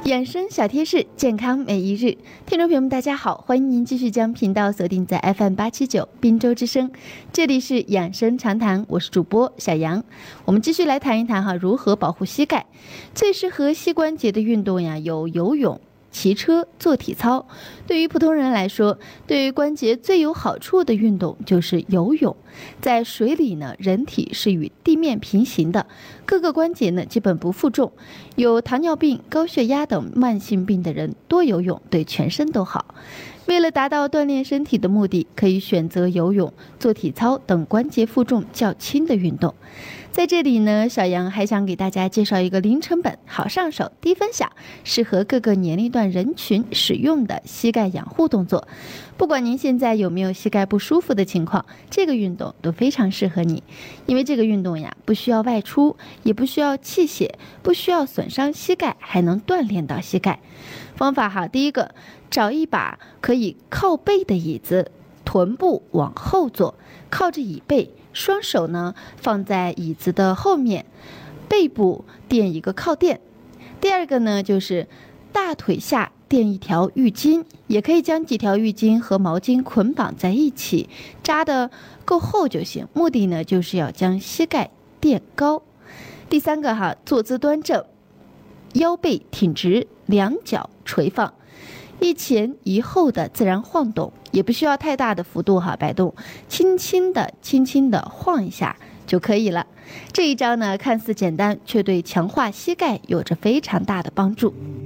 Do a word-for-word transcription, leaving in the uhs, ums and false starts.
养生小贴士，健康每一日。听众朋友们，大家好，欢迎您继续将频道锁定在 F M 八七九滨州之声，这里是养生常谈，我是主播小杨。我们继续来谈一谈哈，如何保护膝盖。最适合膝关节的运动呀，有游泳、骑车、做体操。对于普通人来说，对于关节最有好处的运动就是游泳。在水里呢，人体是与地面平行的，各个关节呢基本不负重。有糖尿病、高血压等慢性病的人多游泳对全身都好。为了达到锻炼身体的目的，可以选择游泳、做体操等关节负重较轻的运动。在这里呢，小杨还想给大家介绍一个零成本、好上手、低分享，适合各个年龄段人群使用的膝盖养护动作。不管您现在有没有膝盖不舒服的情况，这个运动都非常适合你。因为这个运动呀，不需要外出，也不需要器械，不需要损伤膝盖，还能锻炼到膝盖。方法哈，第一个，找一把可以靠背的椅子，臀部往后坐，靠着椅背，双手呢放在椅子的后面，背部垫一个靠垫。第二个呢，就是大腿下垫一条浴巾，也可以将几条浴巾和毛巾捆绑在一起，扎得够厚就行。目的呢，就是要将膝盖垫高。第三个哈，坐姿端正，腰背挺直，两脚垂放，一前一后的自然晃动，也不需要太大的幅度哈摆动，轻轻的轻轻的晃一下就可以了。这一招呢，看似简单，却对强化膝盖有着非常大的帮助。